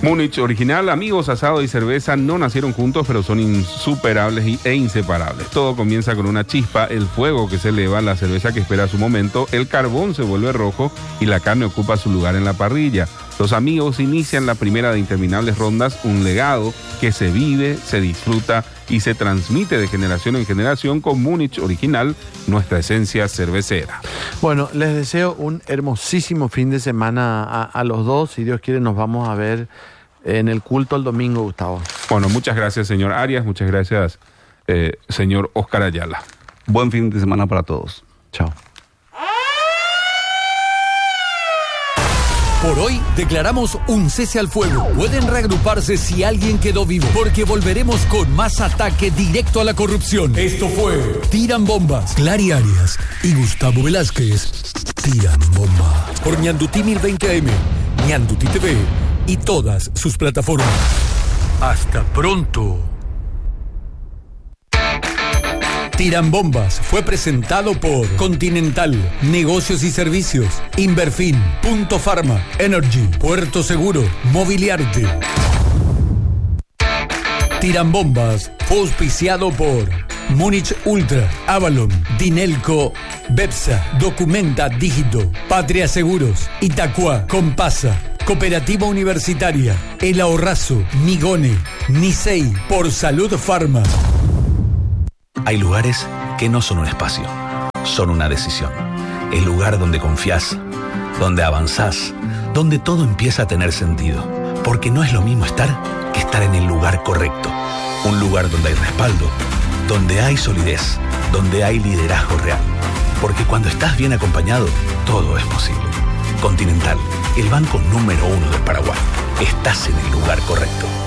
Múnich Original, amigos, asado y cerveza no nacieron juntos, pero son insuperables e inseparables. Todo comienza con una chispa, el fuego que se eleva, la cerveza que espera su momento, el carbón se vuelve rojo y la carne ocupa su lugar en la parrilla. Los amigos inician la primera de interminables rondas, un legado que se vive, se disfruta y se transmite de generación en generación con Múnich Original, nuestra esencia cervecera. Bueno, les deseo un hermosísimo fin de semana a los dos. Si Dios quiere, nos vamos a ver en el culto el domingo, Gustavo. Bueno, muchas gracias, señor Arias. Muchas gracias, señor Oscar Ayala. Buen fin de semana para todos. Chao. Por hoy declaramos un cese al fuego. Pueden reagruparse si alguien quedó vivo, porque volveremos con más ataque directo a la corrupción. Esto fue Tiran Bombas. Clary Arias y Gustavo Velázquez tiran bombas. Por Ñandutí 1020 AM, Ñandutí TV y todas sus plataformas. Hasta pronto. Tiran Bombas fue presentado por Continental, Negocios y Servicios, Inverfin, Punto Pharma, Energy, Puerto Seguro, Mobiliarte. Tiran Bombas fue auspiciado por Múnich Ultra, Avalon, Dinelco, Bepsa, Documenta Dígito, Patria Seguros, Itacua, Compasa, Cooperativa Universitaria, El Ahorrazo, Migone, Nisei, por Salud Pharma. Hay lugares que no son un espacio, son una decisión. El lugar donde confías, donde avanzás, donde todo empieza a tener sentido. Porque no es lo mismo estar que estar en el lugar correcto. Un lugar donde hay respaldo, donde hay solidez, donde hay liderazgo real. Porque cuando estás bien acompañado, todo es posible. Continental, el banco número 1 del Paraguay. Estás en el lugar correcto.